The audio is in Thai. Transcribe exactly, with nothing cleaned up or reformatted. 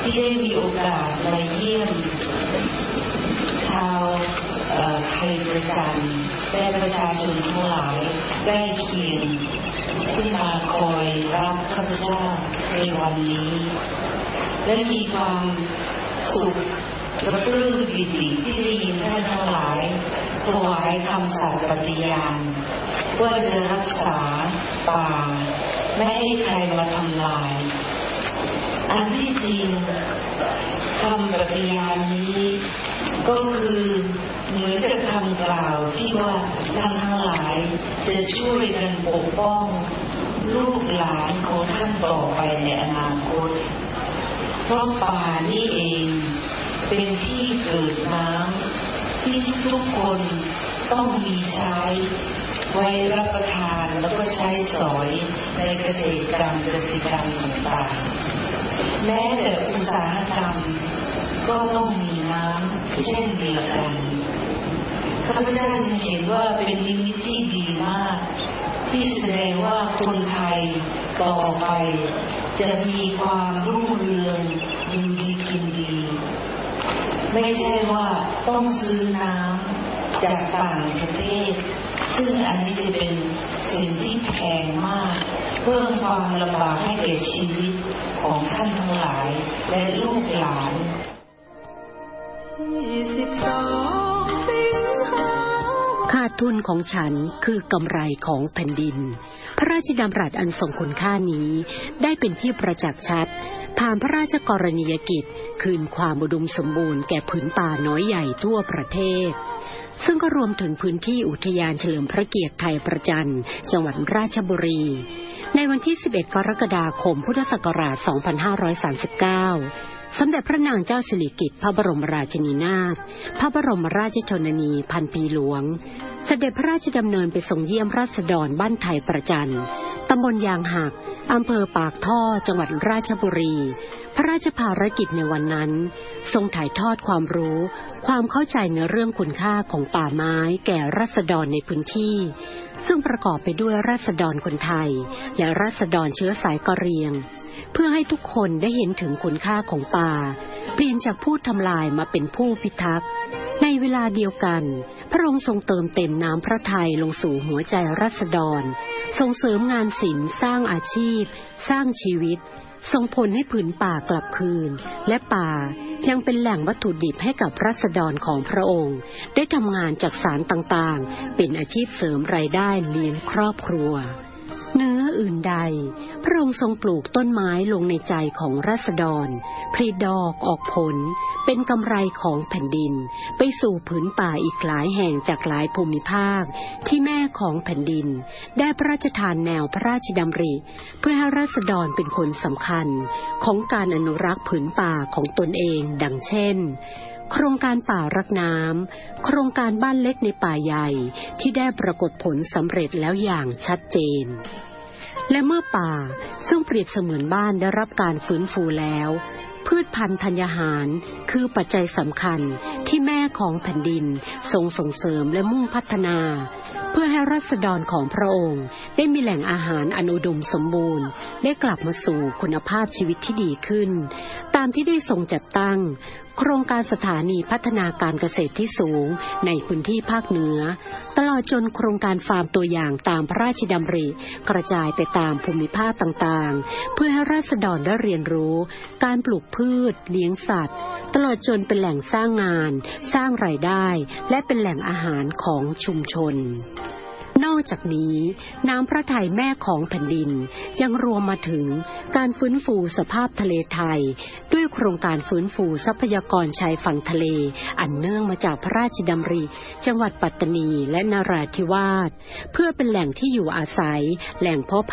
ที่ได้มีโอกาสไปเยี่ยมชาวไทยประจันและประชาชนทั้งหลายใกล้เคียงที่มาคอยรับข้าพเจ้าในวันนี้และมีความสุขและปลื้มปิติที่ได้ยินท่านทั้งหลายถวายคำสัตย์ปฏิญาณว่าจะรักษาป่าไม่ให้ใครมาทำลายอันที่จริงคำปฏิญาณนี้ก็คือเหมือนกับคำกล่าวที่ว่าท่านทั้งหลายจะช่วยกันปกป้องลูกหลานของท่านต่อไปในอนาคตเพราะป่านี่เองเป็นที่เกิดน้ำที่ทุกคนต้องมีใช้ไว้รับประทานแล้วก็ใช้สอยในเกษตรกรรมเกษตรกรรมต่างๆแม้แต่อุตสาหกรรมก็ต้องมีน้ำเช่นเดียวกันข้าพเจ้าจึงเห็นว่าเป็นนิมิตที่ดีมากที่แสดงว่าคนไทยต่อไปจะมีความรุ่งเรืองอยู่ดีกินดีไม่ใช่ว่าต้องซื้อน้ำจากต่างประเทศซึ่งอันนี้จะเป็นสิ่งที่แพงมากเพิ่มความลำบากให้แก่ชีวิตของท่านทั้งหลายและลูกหลานขาดทุนของฉันคือกำไรของแผ่นดินพระราชดำรัสอันทรงคุณค่านี้ได้เป็นที่ประจักษ์ชัดผ่านพระราชกรณียกิจคืนความอุดมสมบูรณ์แก่ผืนป่าน้อยใหญ่ทั่วประเทศซึ่งก็รวมถึงพื้นที่อุทยานเฉลิมพระเกียรติไทยประจันจังหวัดราชบุรีในวันที่สิบเอ็ดกรกฎาคมพุทธศักราชสองพันห้าร้อยสามสิบเก้าสมเด็จพระนางเจ้าสิริกิติ์พระบรมราชินีนาถพระบรมราชชนนีพันปีหลวงเสด็จพระราชดำเนินไปทรงเยี่ยมราษฎรบ้านไทยประจันตำบลยางหักอำเภอปากท่อจังหวัดราชบุรีพระราชภารกิจในวันนั้นทรงถ่ายทอดความรู้ความเข้าใจในเรื่องคุณค่าของป่าไม้แก่ราษฎรในพื้นที่ซึ่งประกอบไปด้วยราษฎรคนไทยและราษฎรเชื้อสายกะเหรี่ยงเพื่อให้ทุกคนได้เห็นถึงคุณค่าของป่าเปลี่ยนจากผู้ทำลายมาเป็นผู้พิทักษ์ในเวลาเดียวกันพระองค์ทรงเติมเต็มน้ำพระทัยลงสู่หัวใจราษฎรส่งเสริมงานศิลป์สร้างอาชีพสร้างชีวิตส่งผลให้ผืนป่ากลับคืนและป่ายังเป็นแหล่งวัตถุดิบให้กับราษฎรของพระองค์ได้ทำงานจักสานต่างๆเป็นอาชีพเสริมรายได้เลี้ยงครอบครัวเหนืออื่นใดพระองค์ทรงปลูกต้นไม้ลงในใจของราษฎรผลิดอกออกผลเป็นกำไรของแผ่นดินไปสู่ผืนป่าอีกหลายแห่งจากหลายภูมิภาคที่แม่ของแผ่นดินได้พระราชทานแนวพระราชดำริเพื่อให้ราษฎรเป็นคนสำคัญของการอนุรักษ์ผืนป่าของตนเองดังเช่นโครงการป่ารักน้ำโครงการบ้านเล็กในป่าใหญ่ที่ได้ปรากฏผลสำเร็จแล้วอย่างชัดเจนและเมื่อป่าซึ่งเปรียบเสมือนบ้านได้รับการฟื้นฟูแล้วพืชพันธุ์ธัญญาหารคือปัจจัยสำคัญที่แม่ของแผ่นดินทรงส่งเสริมและมุ่งพัฒนาเพื่อให้ราษฎรของพระองค์ได้มีแหล่งอาหารอันอุดมสมบูรณ์ได้กลับมาสู่คุณภาพชีวิตที่ดีขึ้นตามที่ได้ทรงจัดตั้งโครงการสถานีพัฒนาการเกษตรที่สูงในพื้นที่ภาคเหนือตลอดจนโครงการฟาร์มตัวอย่างตามพระราชดำริกระจายไปตามภูมิภาคต่างๆเพื่อให้ราษฎรได้เรียนรู้การปลูกพืชเลี้ยงสัตว์ตลอดจนเป็นแหล่งสร้างงานสร้างรายได้และเป็นแหล่งอาหารของชุมชนนอกจากนี้น้ำพระทัยแม่ของแผ่นดินยังรวมมาถึงการฟื้นฟูสภาพทะเลไทยด้วยโครงการฟื้นฟูทรัพยากรชายฝั่งทะเลอันเนื่องมาจากพระราชดำริจังหวัดปัตตานีและนราธิวาสเพื่อเป็นแหล่งที่อยู่อาศัยแหล่งเพาะ